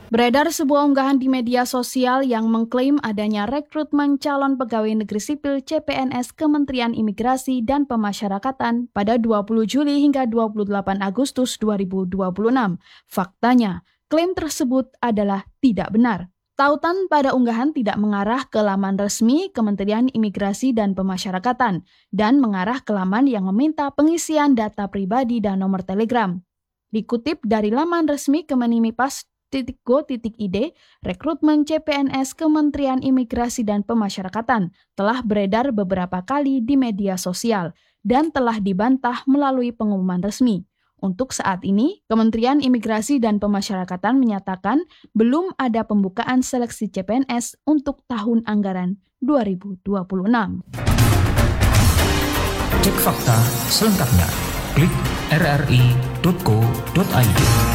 Beredar sebuah unggahan di media sosial yang mengklaim adanya rekrutmen calon pegawai negeri sipil CPNS Kementerian Imigrasi dan Pemasyarakatan pada 20 Juli hingga 28 Agustus 2026. Faktanya, klaim tersebut adalah tidak benar. Tautan pada unggahan tidak mengarah ke laman resmi Kementerian Imigrasi dan Pemasyarakatan dan mengarah ke laman yang meminta pengisian data pribadi dan nomor telegram. Dikutip dari laman resmi Kemenimipas.go.id, rekrutmen CPNS Kementerian Imigrasi dan Pemasyarakatan telah beredar beberapa kali di media sosial dan telah dibantah melalui pengumuman resmi. Untuk saat ini, Kementerian Imigrasi dan Pemasyarakatan menyatakan belum ada pembukaan seleksi CPNS untuk tahun anggaran 2026. Cek fakta selengkapnya. Klik rri.co.id.